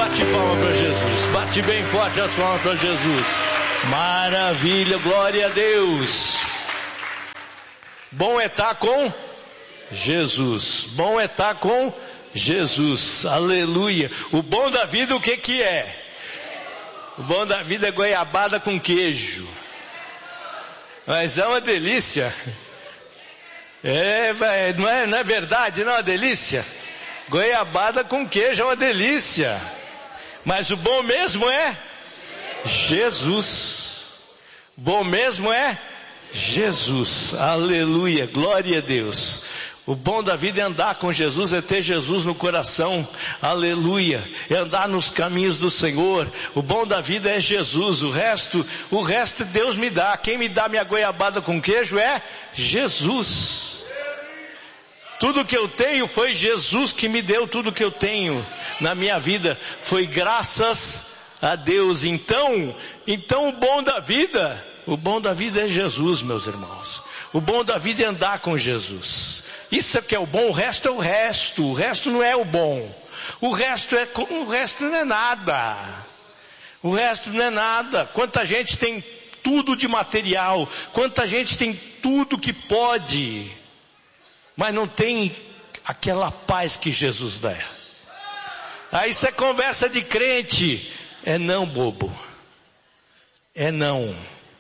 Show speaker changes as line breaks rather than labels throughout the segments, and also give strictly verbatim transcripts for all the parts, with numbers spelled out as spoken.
Bate palma para Jesus. Bate bem forte as palmas para Jesus. Maravilha, glória a Deus. Bom é estar com Jesus. Bom é estar com Jesus. Aleluia. O bom da vida, o que que é? O bom da vida é goiabada com queijo. Mas é uma delícia. É, não é, não é verdade, não é uma delícia? Goiabada com queijo é uma delícia. Mas o bom mesmo é Jesus. Bom mesmo é Jesus. Aleluia, glória a Deus. O bom da vida é andar com Jesus, é ter Jesus no coração. Aleluia, é andar nos caminhos do Senhor. O bom da vida é Jesus. O resto, o resto Deus me dá. Quem me dá minha goiabada com queijo é Jesus. Tudo que eu tenho foi Jesus que me deu tudo que eu tenho na minha vida. Foi graças a Deus. Então, então o bom da vida, o bom da vida é Jesus, meus irmãos. O bom da vida é andar com Jesus. Isso é que é o bom, o resto é o resto. O resto não é o bom. O resto é, o resto não é nada. O resto não é nada. Quanta gente tem tudo de material, quanta gente tem tudo que pode, mas não tem aquela paz que Jesus dá. Aí isso é conversa de crente. É não, bobo. É não.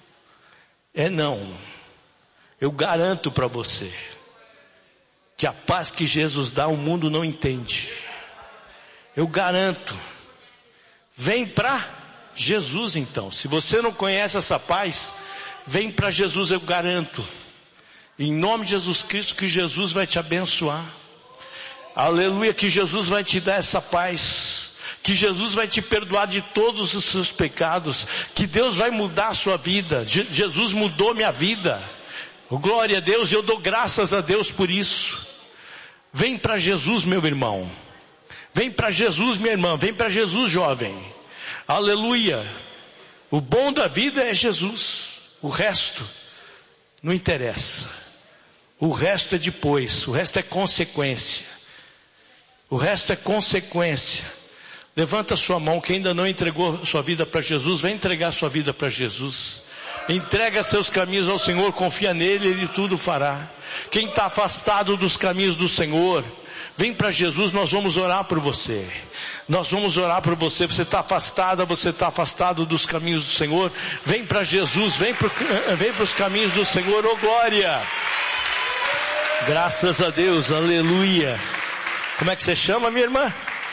É não. Eu garanto para você que a paz que Jesus dá o mundo não entende. Eu garanto. Vem para Jesus então. Se você não conhece essa paz, vem para Jesus, eu garanto. Em nome de Jesus Cristo, que Jesus vai te abençoar. Aleluia, que Jesus vai te dar essa paz. Que Jesus vai te perdoar de todos os seus pecados. Que Deus vai mudar a sua vida. Je- Jesus mudou minha vida. Glória a Deus, eu dou graças a Deus por isso. Vem para Jesus, meu irmão. Vem para Jesus, minha irmã. Vem para Jesus, jovem. Aleluia. O bom da vida é Jesus. O resto não interessa. O resto é depois. O resto é consequência. O resto é consequência. Levanta sua mão, quem ainda não entregou sua vida para Jesus, vem entregar sua vida para Jesus. Entrega seus caminhos ao Senhor, confia nele, Ele tudo fará. Quem está afastado dos caminhos do Senhor, vem para Jesus, nós vamos orar por você. Nós vamos orar por você. Você está afastada, você está afastado dos caminhos do Senhor. Vem para Jesus, vem para vem os caminhos do Senhor, oh glória. Graças a Deus, aleluia. Como é que você chama, minha irmã?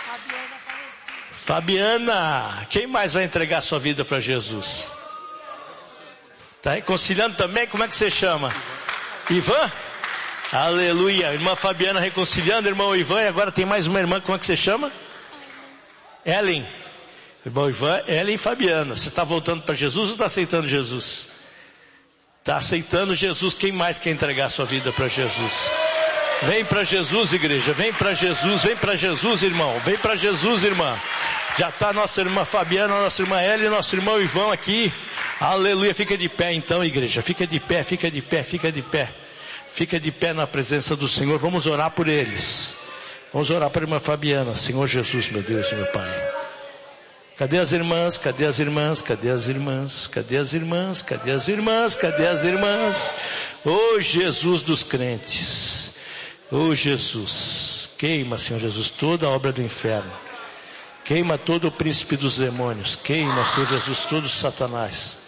Fabiana. Quem mais vai entregar sua vida para Jesus? Está reconciliando também? Como é que você chama? Ivan? Aleluia. Irmã Fabiana reconciliando, irmão Ivan. E agora tem mais uma irmã, como é que você chama? Ellen. Irmão Ivan, Ellen e Fabiana. Você está voltando para Jesus ou está aceitando Jesus? Está aceitando Jesus. Quem mais quer entregar sua vida para Jesus? Vem para Jesus, igreja. Vem para Jesus. Vem para Jesus, irmão. Vem para Jesus, irmã. Já está nossa irmã Fabiana, nossa irmã Ellen, nosso irmão Ivan aqui. Aleluia. Fica de pé então, igreja. Fica de pé, fica de pé, fica de pé. Fica de pé na presença do Senhor. Vamos orar por eles. Vamos orar para a irmã Fabiana. Senhor Jesus, meu Deus e meu Pai. Cadê as irmãs? Cadê as irmãs? Cadê as irmãs? Cadê as irmãs? Cadê as irmãs? Cadê as irmãs? Ô Jesus dos crentes. Ô Jesus. Queima, Senhor Jesus, toda a obra do inferno. Queima todo o príncipe dos demônios. Queima, Senhor Jesus, todo o Satanás.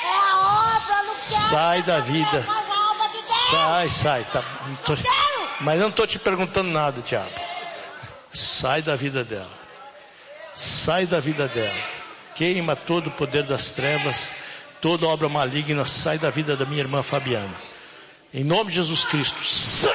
Sai da vida. Sai, sai. Tá, não tô, mas eu não estou te perguntando nada, diabo. Sai da vida dela. Sai da vida dela. Queima todo o poder das trevas. Toda obra maligna. Sai da vida da minha irmã Fabiana. Em nome de Jesus Cristo. Sai,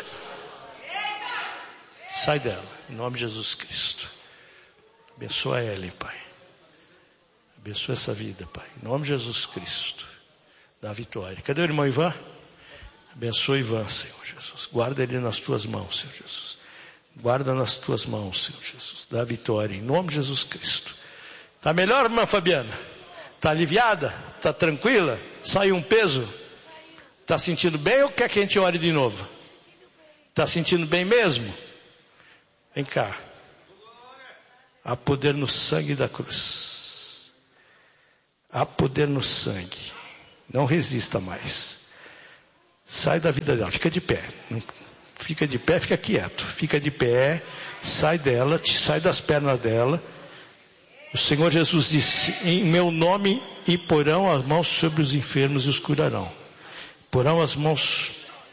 sai dela. Em nome de Jesus Cristo. Abençoa ela, Pai. Abençoa essa vida, Pai. Em nome de Jesus Cristo. Dá vitória. Cadê o irmão Ivan? Abençoa Ivan, Senhor Jesus. Guarda ele nas tuas mãos, Senhor Jesus. Guarda nas tuas mãos, Senhor Jesus. Dá vitória. Em nome de Jesus Cristo. Está melhor, irmã Fabiana? Está aliviada? Está tranquila? Saiu um peso? Está sentindo bem ou quer que a gente ore de novo? Está sentindo bem mesmo? Vem cá. Há poder no sangue da cruz. Há poder no sangue. Não resista mais. Sai da vida dela. Fica de pé. Fica de pé, fica quieto. Fica de pé. Sai dela. Sai das pernas dela. O Senhor Jesus disse: em meu nome imporão as mãos sobre os enfermos e os curarão. Porão as mãos.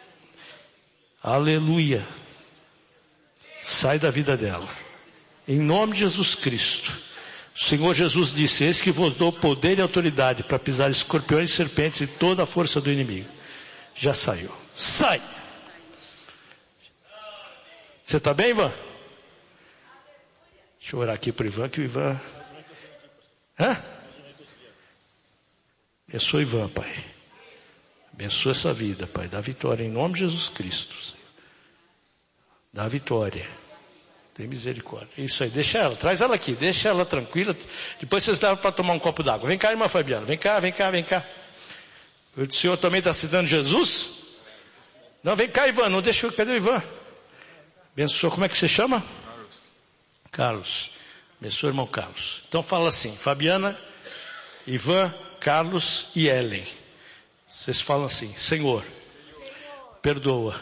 Aleluia. Sai da vida dela. Em nome de Jesus Cristo. O Senhor Jesus disse: eis que vos dou poder e autoridade para pisar escorpiões e serpentes e toda a força do inimigo. Já saiu. Sai! Você está bem, Ivan? Deixa eu orar aqui para o Ivan, que o Ivan... Hã? Abençoa o Ivan, Pai. Abençoa essa vida, Pai. Dá vitória em nome de Jesus Cristo, Senhor. Dá vitória. Tem misericórdia. Isso aí, deixa ela, traz ela aqui, deixa ela tranquila. Depois vocês levam para tomar um copo d'água. Vem cá, irmã Fabiana, vem cá, vem cá, vem cá. O senhor também está citando Jesus? Não, vem cá, Ivan, não deixa, cadê o Ivan? Abençoa, como é que você chama? Carlos. Carlos. Abençoa, irmão Carlos. Então fala assim: Fabiana, Ivan, Carlos e Ellen. Vocês falam assim: Senhor, perdoa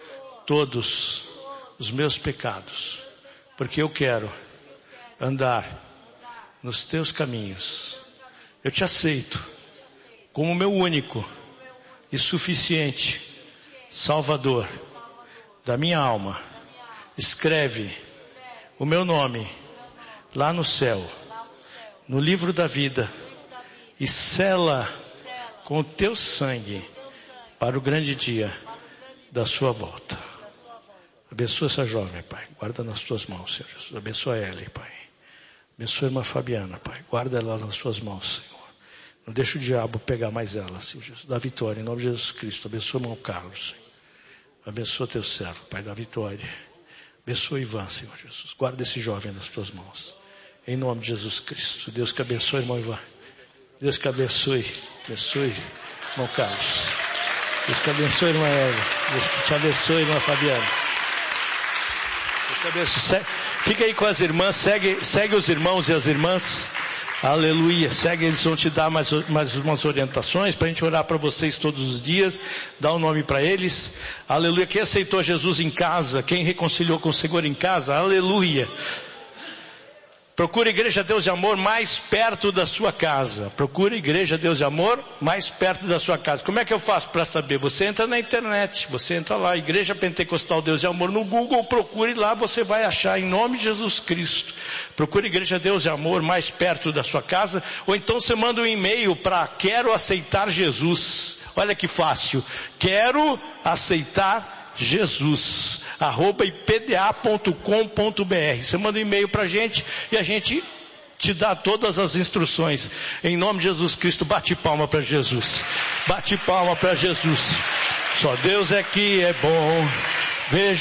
todos os meus pecados, porque eu quero andar nos teus caminhos. Eu te aceito como meu único e suficiente Salvador da minha alma. Escreve o meu nome lá no céu, no livro da vida, e sela com o teu sangue para o grande dia da sua volta. Abençoa essa jovem, Pai. Guarda nas tuas mãos, Senhor Jesus. Abençoa ela, Pai. Abençoa a irmã Fabiana, Pai. Guarda ela nas tuas mãos, Senhor. Não deixa o diabo pegar mais ela, Senhor Jesus. Dá vitória em nome de Jesus Cristo. Abençoa o irmão Carlos, Senhor. Abençoa teu servo, Pai. Dá vitória. Abençoa Ivan, Senhor Jesus. Guarda esse jovem nas tuas mãos. Em nome de Jesus Cristo. Deus que abençoe, irmão Ivan. Deus que abençoe. Abençoe, irmão Carlos. Deus que abençoe, irmã Eva. Deus que te abençoe, irmã Fabiana. Deus que abençoe. Fica aí com as irmãs. Segue, segue os irmãos e as irmãs. Aleluia. Segue, eles vão te dar mais, mais umas orientações para a gente orar para vocês todos os dias. Dá um nome para eles. Aleluia. Quem aceitou Jesus em casa, quem reconciliou com o Senhor em casa, aleluia. Procura a Igreja Deus de Amor mais perto da sua casa. Procura a Igreja Deus de Amor mais perto da sua casa. Como é que eu faço para saber? Você entra na internet, você entra lá, Igreja Pentecostal Deus de Amor no Google, procure lá, você vai achar em nome de Jesus Cristo. Procure a Igreja Deus de Amor mais perto da sua casa, ou então você manda um e-mail para quero aceitar Jesus. Olha que fácil. Quero aceitar Jesus, arroba i p d a ponto com ponto b r. Você manda um e-mail para a gente e a gente te dá todas as instruções. Em nome de Jesus Cristo, bate palma para Jesus. Bate palma para Jesus. Só Deus é que é bom. Veja.